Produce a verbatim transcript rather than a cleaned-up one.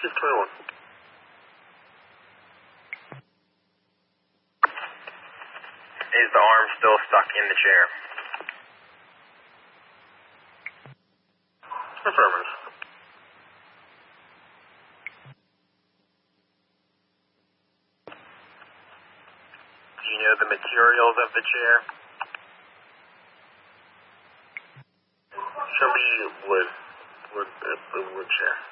six twenty-one. Is the arm still stuck in the chair? Affirmative. Do you know the materials of the chair? Should be wood. Wood, uh, wood chair.